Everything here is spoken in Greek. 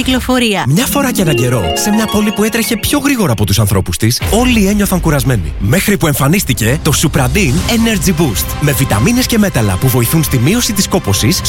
κυκλοφορία. Μια φορά και έναν καιρό, σε μια πόλη που έτρεχε πιο γρήγορα από τους ανθρώπους της, όλοι ένιωθαν κουρασμένοι. Μέχρι που εμφανίστηκε το Supradyn Energy Boost. Με βιταμίνες και μέταλλα που βοηθούν στη μείωση της κόπωσης,